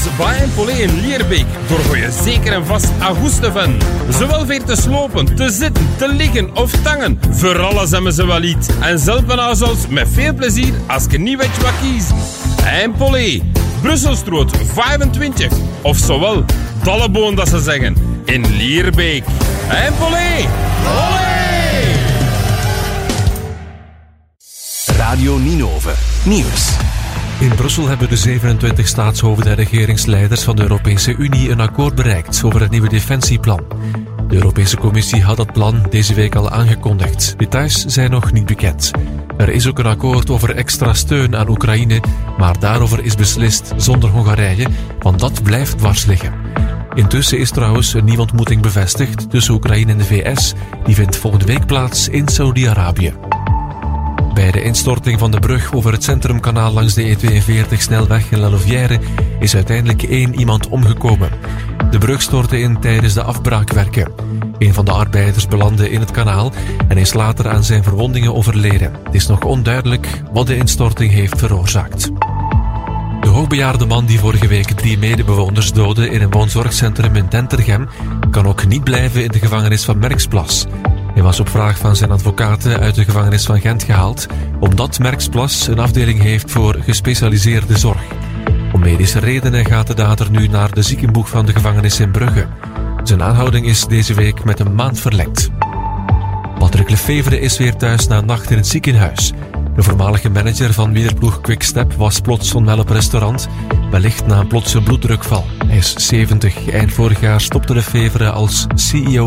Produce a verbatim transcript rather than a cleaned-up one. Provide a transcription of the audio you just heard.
bij Empolé in Lierbeek. Door voor je zeker en vast Auguste van. Zowel weer te slopen, te zitten, te liggen of tangen. Voor alles hebben ze wel iets. En zelf bijna zelfs met veel plezier als je niet weet wat kiezen. Empolé, Brusselstroot vijfentwintig. Of zowel, Dalleboon dat ze zeggen. In Lierbeek. Empolé, olé! Radio Ninove Nieuws. In Brussel hebben de zevenentwintig staatshoofden en regeringsleiders van de Europese Unie een akkoord bereikt over het nieuwe defensieplan. De Europese Commissie had dat plan deze week al aangekondigd. Details zijn nog niet bekend. Er is ook een akkoord over extra steun aan Oekraïne, maar daarover is beslist zonder Hongarije, want dat blijft dwars liggen. Intussen is trouwens een nieuwe ontmoeting bevestigd tussen Oekraïne en de V S. Die vindt volgende week plaats in Saudi-Arabië. Bij de instorting van de brug over het Centrumkanaal langs de E tweeënveertig-snelweg in La Louvière is uiteindelijk één iemand omgekomen. De brug stortte in tijdens de afbraakwerken. Een van de arbeiders belandde in het kanaal en is later aan zijn verwondingen overleden. Het is nog onduidelijk wat de instorting heeft veroorzaakt. De hoogbejaarde man die vorige week drie medebewoners doodde in een woonzorgcentrum in Dentergem kan ook niet blijven in de gevangenis van Merksplas. Hij was op vraag van zijn advocaten uit de gevangenis van Gent gehaald, omdat Merksplas een afdeling heeft voor gespecialiseerde zorg. Om medische redenen gaat de dader nu naar de ziekenboeg van de gevangenis in Brugge. Zijn aanhouding is deze week met een maand verlengd. Patrick Lefevre is weer thuis na een nacht in het ziekenhuis. De voormalige manager van wielerploeg Quickstep was plots onwel op restaurant, wellicht na een plotse bloeddrukval. Hij is zeventig. Eind vorig jaar stopte Lefevre als C E O